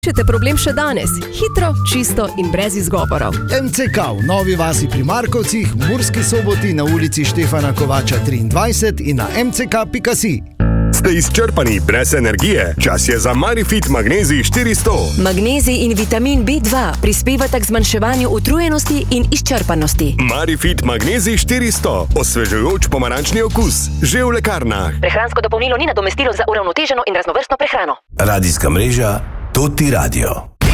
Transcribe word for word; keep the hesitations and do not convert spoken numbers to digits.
Rešite problem še danes, hitro, čisto in brez izgovorov. M C K v Novi Vasi pri Markovcih, Murski Soboti na ulici Štefana Kovača triindvajset in na em ce ka pika si. Ste izčrpani brez energije? Čas je za Marifit Magnezij štiristo. Magnezij in vitamin B dva prispevata k zmanjševanju utrujenosti in izčrpanosti. Marifit Magnezij štiristo. Osvežujoč pomarančni okus. Že v lekarnah. Prehransko dopolnilo ni nadomestilo za uravnoteženo in raznovrstno prehrano. Radijska mreža Toti Radio.